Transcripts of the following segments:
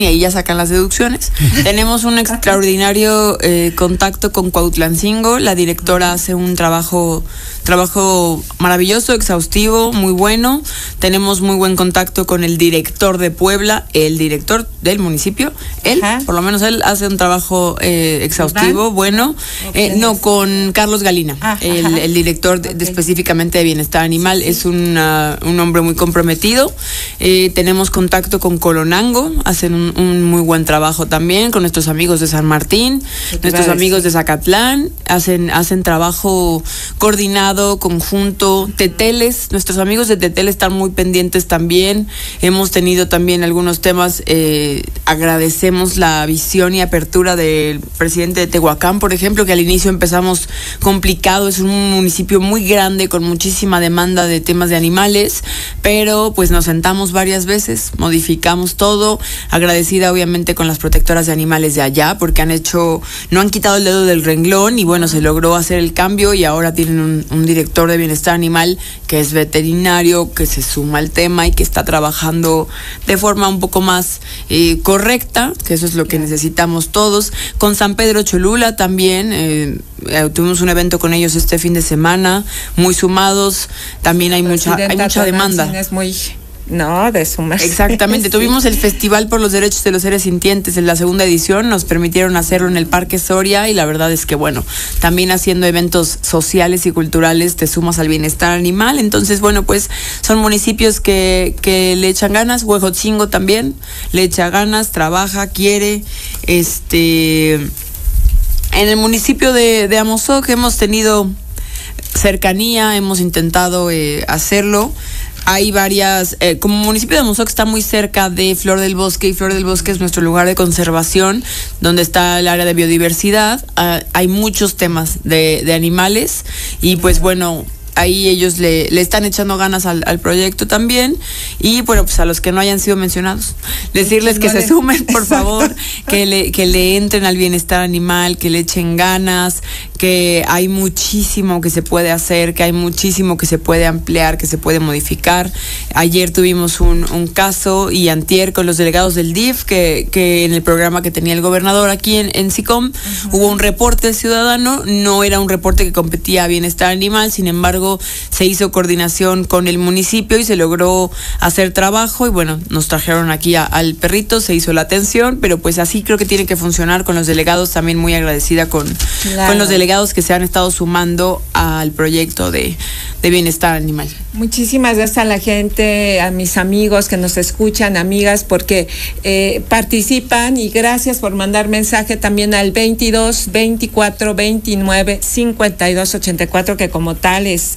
y ahí ya sacan las deducciones. Tenemos un extraordinario contacto con Cuautlancingo. La directora hace un trabajo maravilloso, exhaustivo, muy bueno. Tenemos muy buen contacto con el director de Puebla, el director del municipio. Él, por lo menos él, hace un trabajo exhaustivo, bueno. No, con Carlos Galina, el director específicamente de Bienestar Animal. Es un hombre muy comprometido. Tenemos contacto con Colonango, hacen un muy buen trabajo también, con nuestros amigos de San Martín, nuestros amigos de Zacatlán, hacen trabajo coordinado, conjunto. Teteles, nuestros amigos de Teteles están muy pendientes también. Hemos tenido también algunos temas, agradecemos la visión y apertura del presidente de Tehuacán, por ejemplo, que al inicio empezamos complicado, es un municipio muy grande con muchísima demanda de temas de animales, pero pues nos sentamos varias veces, modificamos todo, agradecida obviamente con las protectoras de animales de allá, porque no han quitado el dedo del renglón y bueno, se logró hacer el cambio y ahora tienen un director de Bienestar Animal que es veterinario, que se suma al tema y que está trabajando de forma un poco más correcta, que eso es lo que necesitamos todos. Con San Pedro Cholula también, tuvimos un evento con ellos este fin de semana, muy sumados, también hay mucha demanda. Es muy... No, de su merced. Exactamente, sí. Tuvimos el Festival por los Derechos de los Seres Sintientes en la segunda edición, nos permitieron hacerlo en el Parque Soria y la verdad es que bueno, también haciendo eventos sociales y culturales te sumas al bienestar animal, entonces bueno, pues son municipios que le echan ganas. Huejotzingo también le echa ganas, trabaja, quiere. En el municipio de Amozoc hemos tenido cercanía, hemos intentado hacerlo. Hay varias, como municipio de Amozoc está muy cerca de Flor del Bosque, y Flor del Bosque es nuestro lugar de conservación, donde está el área de biodiversidad. Hay muchos temas de animales y pues bueno, ahí ellos le están echando ganas al proyecto también. Y bueno, pues a los que no hayan sido mencionados, decirles que se sumen, por favor, que le entren al bienestar animal, que le echen ganas, que hay muchísimo que se puede hacer, que hay muchísimo que se puede ampliar, que se puede modificar. Ayer tuvimos un caso y antier con los delegados del DIF, que en el programa que tenía el gobernador aquí en SICOM, hubo un reporte ciudadano, no era un reporte que competía a bienestar animal, sin embargo, se hizo coordinación con el municipio y se logró hacer trabajo y bueno, nos trajeron aquí al perrito, se hizo la atención, pero pues así creo que tiene que funcionar con los delegados, también muy agradecida con los delegados que se han estado sumando al proyecto de bienestar animal. Muchísimas gracias a la gente, a mis amigos que nos escuchan, amigas, porque participan, y gracias por mandar mensaje también al 22 24 29 52 84, que como tal es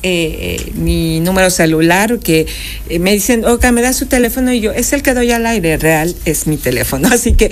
mi número celular, que me dicen, oiga, me da su teléfono, y yo, es el que doy al aire, real es mi teléfono, así que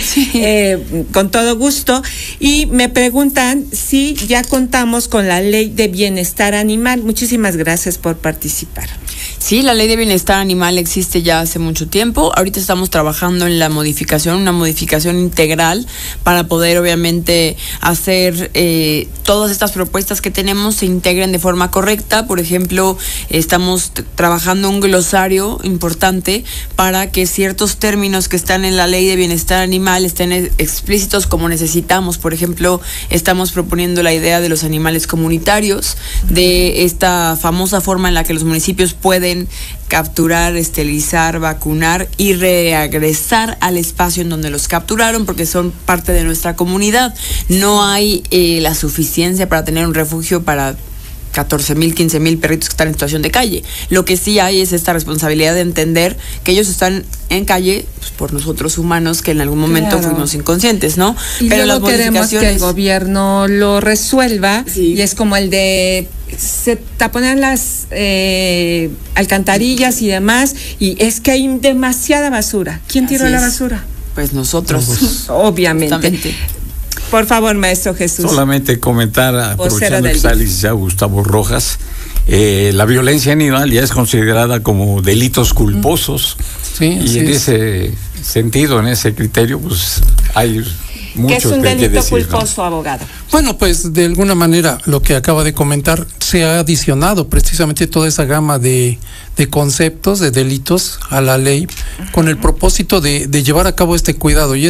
con todo gusto. Y me preguntan si ya contamos con la ley de bienestar animal. Muchísimas gracias por participar. Sí, la ley de bienestar animal existe ya hace mucho tiempo. Ahorita estamos trabajando en la modificación, una modificación integral para poder obviamente hacer todas estas propuestas que tenemos se integren de forma correcta. Por ejemplo, estamos trabajando un glosario importante para que ciertos términos que están en la ley de bienestar animal estén explícitos como necesitamos. Por ejemplo, estamos proponiendo la idea de los animales comunitarios, de esta famosa forma en la que los municipios pueden capturar, esterilizar, vacunar y regresar al espacio en donde los capturaron, porque son parte de nuestra comunidad. No hay la suficiencia para tener un refugio para 14,000, 15,000 perritos que están en situación de calle. Lo que sí hay es esta responsabilidad de entender que ellos están en calle pues, por nosotros humanos, que en algún momento fuimos inconscientes, ¿no? Y pero luego queremos que el gobierno lo resuelva, y es como el de se taponan las alcantarillas y demás, y es que hay demasiada basura. ¿Quién tiró la basura? Pues nosotros. Obviamente. Justamente. Por favor, maestro Jesús. Solamente comentar, aprovechando que está el licenciado Gustavo Rojas, la violencia animal ya es considerada como delitos culposos. Y en ese sentido, en ese criterio, pues hay mucho que es un delito decir, culposo, ¿no? Abogado. Bueno, pues de alguna manera lo que acaba de comentar, se ha adicionado precisamente toda esa gama de conceptos, de delitos a la ley, con el propósito de llevar a cabo este cuidado. Y